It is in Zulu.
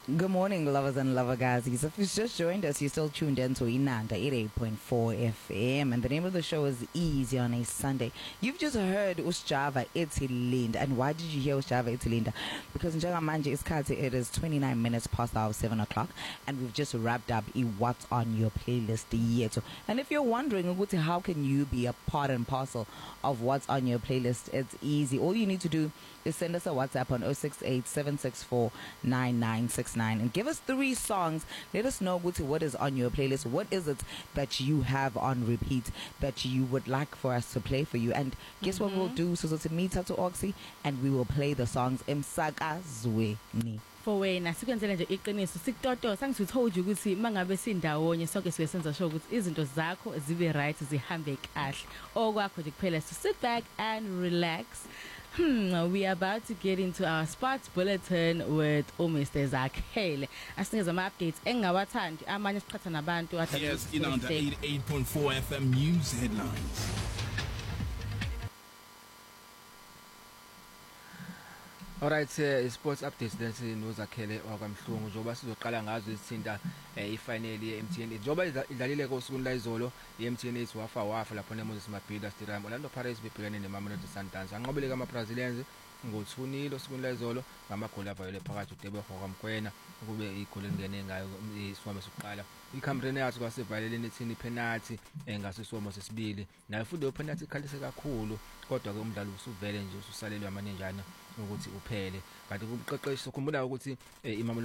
Good morning, lovers and lover guys. If you've just joined us, you're still tuned in to Inanda 88.4 FM, and the name of the show is Easy on a Sunday. You've just heard Usjava Itilinda. And why did you hear Usjava Itilinda? Because njengamanje isikhathi it is 29 minutes past our 7 o'clock, and we've just wrapped up What's on Your Playlist yethu. And if you're wondering ukuthi how can you be a part and parcel of What's on Your Playlist, it's easy. All you need to do is send us a WhatsApp on 068-764-9969 and give us 3 songs. Let us know what is on your playlist. What is it that you have on repeat that you would like for us to play for you? And guess what we'll do? So to meet to Oxy, and we will play the songs emsakazweni. For wena sikwenzele nje iqiniso sikutoto sangithold ukuthi mangabe sindawonye sonke sike senza sure ukuthi izinto zakho zibe right zihambe kahle okwakho nje kuphela so sit back and relax. We are about to get into our sports bulletin with Mr. Zakhele. Asinikeza ama updates engawathandi amanye siqhatha nabantu athi yes, Inanda 88.4 FM news headlines. Alright, sports updates lesi nozakhele wakwamhlungu njoba sizoqala ngazo isithinta ifinal yeMTN. Njoba idlalile kosuku layizolo yeMTN ethi wafa lapho neMoses Mabhida Stadium. Orlando Pirates bebhekene neMamelodi Sundowns. Anqobeleka ama-Brazilians ngo-2-0 osuku layizolo ngamagoli avayele phakathi uDebego kaMkwena kube igoli elingene ngayo isisomo sokuqala. ICameroon yathi kwasevaleleni ithini penalty ngasisomo sesibili. Nayo futhi penalty ikhalise kakhulu kodwa ke umdlalo usuvele nje ususalelwe amanenjana ukuthi uphele kanti kumqeqeshi sokhumbula ukuthi iMamelodi